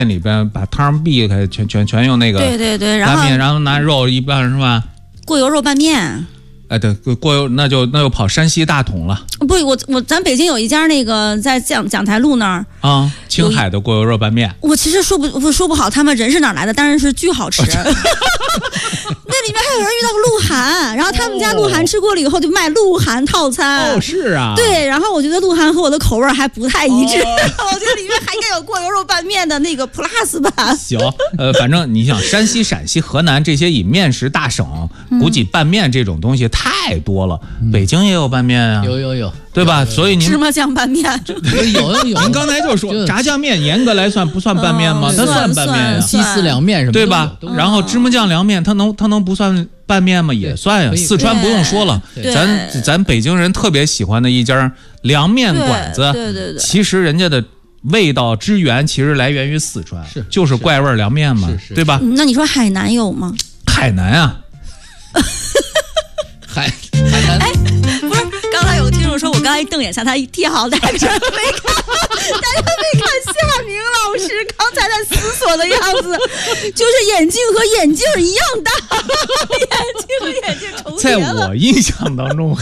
里边把汤避开，全用那个对， 拌面，然后拿肉一拌是吧？ 过油肉拌面。 哎，对，过油那就跑山西大同了。 不，咱北京有一家那个在讲台路那儿啊，青海的过油肉拌面。 我其实说不好他们人是哪来的，但是巨好吃。那里面还有人遇到鹿晗，然后他们家鹿晗吃过了以后就卖鹿晗套餐。 哦，是啊。 对，然后我觉得鹿晗和我的口味还不太一致，我觉得里面还应该有过油肉拌面的那个 plus 吧。 行，反正你想山西、陕西、河南这些以面食大省，估计拌面这种东西太多了。北京也有拌面啊， 有， 对吧？所以您芝麻酱拌面有， 您刚才就说炸酱面严格来算不算拌面吗？它算拌面呀， 西四凉面什么对吧？然后芝麻酱凉面，它能不算拌面吗？也算呀。四川不用说了，咱北京人特别喜欢的一家凉面馆子， 对， 其实人家的味道之源其实来源于四川，就是怪味凉面嘛，对吧？ 那你说海南有吗？ 海南啊。 海南， 哎，不是，刚才有个听众说，我刚才一瞪眼向他一瞥，大家没看，夏明老师刚才在思索的样子，就是眼镜和眼镜一样大，眼镜和眼镜重叠了。 在我印象当中。